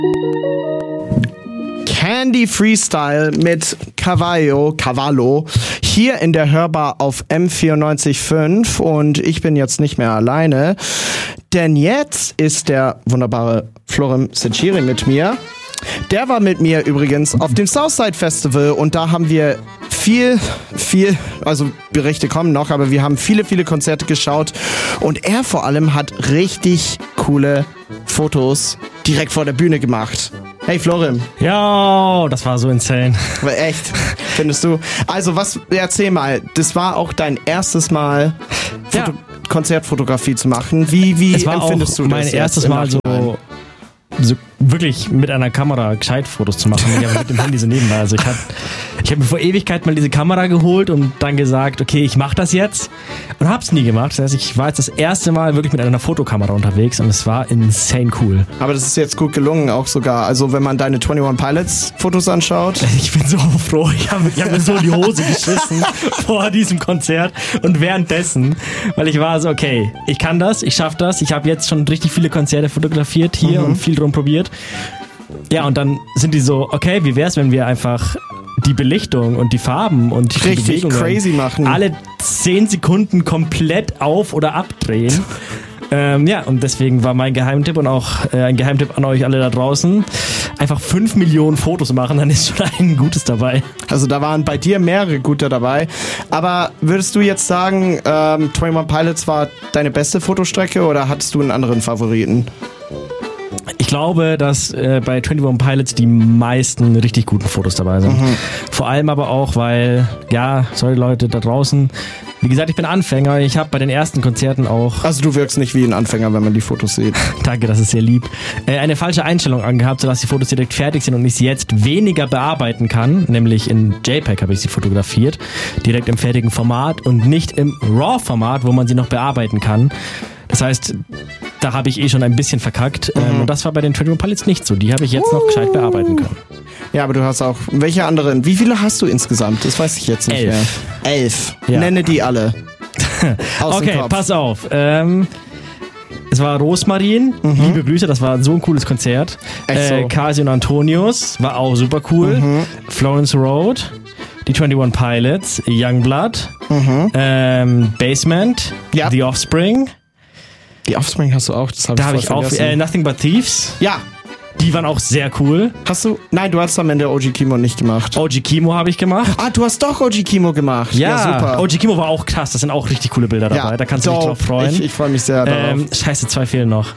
Candy Freestyle mit Cavallo hier in der Hörbar auf M94.5 und ich bin jetzt nicht mehr alleine, denn jetzt ist der wunderbare Florim Seciri mit mir. Der war mit mir übrigens auf dem Southside Festival und da haben wir viel, also Berichte kommen noch, aber wir haben viele Konzerte geschaut und er vor allem hat richtig coole Fotos direkt vor der Bühne gemacht. Hey Florim. Ja, das war so insane. Aber echt, findest du? Also erzähl mal, das war auch dein erstes Mal Konzertfotografie zu machen. Wie empfindest du das? Mein erstes Mal so wirklich mit einer Kamera gescheit Fotos zu machen. Ich habe mit dem Handy so nebenbei. Also ich hab mir vor Ewigkeit mal diese Kamera geholt und dann gesagt, okay, ich mache das jetzt und hab's nie gemacht. Das heißt, ich war jetzt das erste Mal wirklich mit einer Fotokamera unterwegs und es war insane cool. Aber das ist jetzt gut gelungen auch sogar. Also wenn man deine 21 Pilots Fotos anschaut. Ich bin so froh. Ich hab mir so in die Hose geschissen vor diesem Konzert und währenddessen, weil ich war so, okay, ich kann das, ich schaff das. Ich habe jetzt schon richtig viele Konzerte fotografiert hier und viel drum probiert. Ja, und dann sind die so, okay, wie wär's, wenn wir einfach die Belichtung und die Farben und die richtig Bewegungen crazy machen. Alle 10 Sekunden komplett auf- oder abdrehen. Und deswegen war mein Geheimtipp und auch ein Geheimtipp an euch alle da draußen, einfach 5 Millionen Fotos machen, dann ist schon ein Gutes dabei. Also da waren bei dir mehrere gute dabei. Aber würdest du jetzt sagen, 21 Pilots war deine beste Fotostrecke oder hattest du einen anderen Favoriten? Ich glaube, dass bei 21 Pilots die meisten richtig guten Fotos dabei sind. Vor allem aber auch, weil, sorry Leute da draußen, wie gesagt, ich bin Anfänger. Ich habe bei den ersten Konzerten auch... Also du wirkst nicht wie ein Anfänger, wenn man die Fotos sieht. Danke, das ist sehr lieb. Eine falsche Einstellung angehabt, sodass die Fotos direkt fertig sind und ich sie jetzt weniger bearbeiten kann. Nämlich in JPEG habe ich sie fotografiert. Direkt im fertigen Format und nicht im RAW-Format, wo man sie noch bearbeiten kann. Das heißt, da habe ich schon ein bisschen verkackt. Und das war bei den 21 Pilots nicht so. Die habe ich jetzt noch gescheit bearbeiten können. Ja, aber du hast auch... Welche anderen? Wie viele hast du insgesamt? Das weiß ich jetzt nicht 11. mehr. 11. Ja. Nenne die alle. Okay, pass auf. Es war Rosmarin. Liebe Grüße, das war so ein cooles Konzert. Echt so. Kasi und Antonius war auch super cool. Florence Road. Die 21 Pilots. Youngblood. Basement. Ja. The Offspring. Die Offspring hast du auch. Das Da habe ich auch Nothing But Thieves. Ja. Die waren auch sehr cool. Hast du? Nein, du hast am Ende OG Kimo nicht gemacht. OG Kimo habe ich gemacht. Ah, du hast doch OG Kimo gemacht. Ja, super. OG Kimo war auch krass. Das sind auch richtig coole Bilder dabei. Da kannst du dich drauf freuen. Ich freue mich sehr darauf. Scheiße, 2 fehlen noch.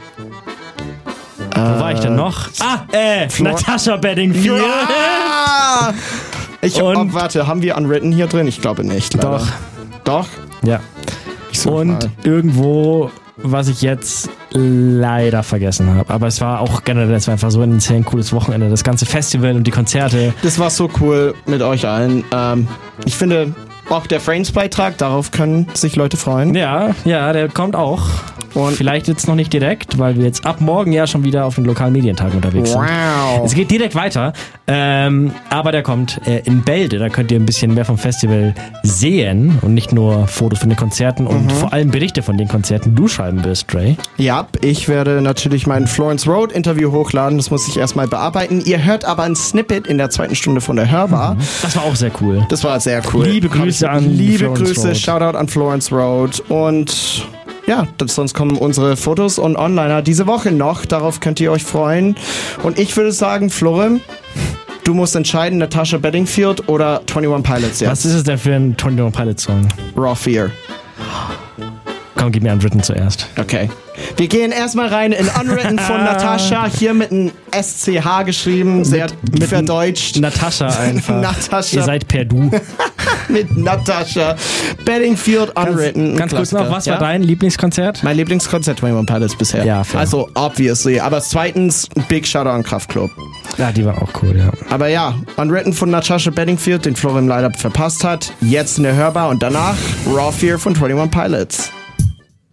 Wo war ich denn noch? Natasha Bedingfield. Ja! Warte, haben wir Unwritten hier drin? Ich glaube nicht. Leider. Doch? Ja. Und irgendwo, was ich jetzt leider vergessen habe. Aber es war auch generell, es war einfach so ein insane cooles Wochenende. Das ganze Festival und die Konzerte. Das war so cool mit euch allen. Ich finde, auch der Frames-Beitrag, darauf können sich Leute freuen. Ja, der kommt auch. Und vielleicht jetzt noch nicht direkt, weil wir jetzt ab morgen ja schon wieder auf den lokalen Medientagen unterwegs sind. Wow. Es geht direkt weiter, aber der kommt in Bälde. Da könnt ihr ein bisschen mehr vom Festival sehen und nicht nur Fotos von den Konzerten und vor allem Berichte von den Konzerten, die du schreiben wirst, Dre. Ja, ich werde natürlich mein Florence Road Interview hochladen. Das muss ich erstmal bearbeiten. Ihr hört aber ein Snippet in der 2. Stunde von der Hörbar. Das war auch sehr cool. Das war sehr cool. Liebe Grüße an Florence Road. Shoutout an Florence Road und... Ja, sonst kommen unsere Fotos und Onliner diese Woche noch. Darauf könnt ihr euch freuen. Und ich würde sagen, Florim, du musst entscheiden, Natasha Bedingfield oder 21 Pilots jetzt. Was ist es denn für ein 21 Pilots Song? Raw Fear. Komm, gib mir Unwritten zuerst. Okay. Wir gehen erstmal rein in Unwritten von Natasha. Hier mit einem SCH geschrieben, sehr mit verdeutscht. Natasha einfach. Natasha. Ihr seid per Du. Mit Natasha Bedingfield Unwritten. Ganz kurz noch, was war dein Lieblingskonzert? Mein Lieblingskonzert 21 Pilots bisher. Ja, fair. Also, obviously. Aber zweitens, Big Shoutout an Kraftklub. Ja, die war auch cool, ja. Aber ja, Unwritten von Natasha Bedingfield, den Florim leider verpasst hat. Jetzt in der Hörbar und danach Raw Fear von 21 Pilots.